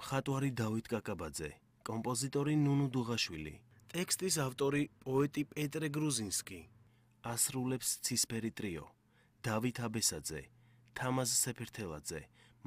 მხატვარი დავით კაკაბაძე, კომპოზიტორი ნუნუ დუღაშვილი, ტექსტის ავტორი პოეტი პეტრე გრუზინსკი, ასრულებს ცისფერი ტრიო, დავით აბესაძე, თამაზ სეფერთელაძე,